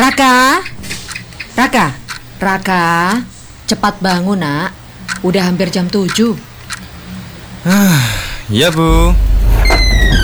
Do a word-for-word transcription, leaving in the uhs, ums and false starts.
Raka, Raka, Raka, cepat bangun nak. Udah hampir jam tujuh. Ah, iya Bu.